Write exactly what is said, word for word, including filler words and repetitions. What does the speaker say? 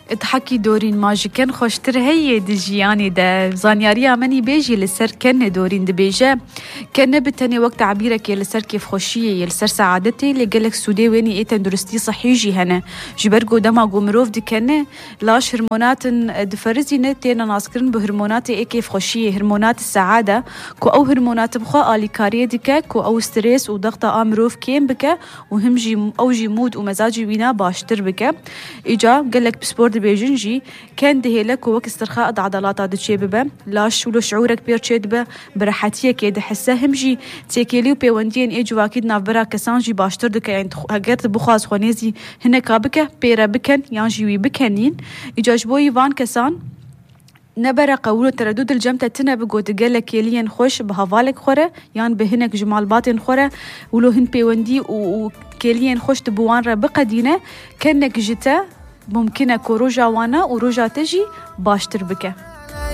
تحكي دورين ماجي كان خوشتر هي دجياني دا زانياريا مني بيجي لسر كان دورين دبيجا كان بتاني وقت عبيرك يلسر كيف خوشية يلسر سعادتي اللي قالك سودي ويني ايه تندرستي صحيجي هنا جبرقو دما قومروف دي كان لاش هرمونات دفرزي نتين ناسكرن بهرمونات ايه كيف خوشية هرمونات السعادة كو او هرمونات بخوا آلي كاريه ديكا كو او ستريس وضغط امروف كيم بكا وهم جي او جي مود ومزاجي وينا باشتر بكا اجا قالك بسبور بيجنجي كان دهيلك ووك استرخاء عضلات هذا الشيء ببا لاش ولو شعورك بيرشيد با براحتيه كده حسه همجي تيكيلي وبيوندين ايجو اكيد نافبرا كسانجي باشتر دك يعني هاجرت بخاص خونيزي هنا كابكه بيرا بكن يانجي وي بكنين اجاجبوي فان كسان نبرا قولو تردد الجمتة تنا بقو تقالك يلين خوش بهافالك خورة يعني بهنك جمال باطن خورة ولو هن بيوندي وكيلين خوش تبوان را بقدينة كانك جتا ممكنة كو رجا وانا ورجا تجي باشتر بك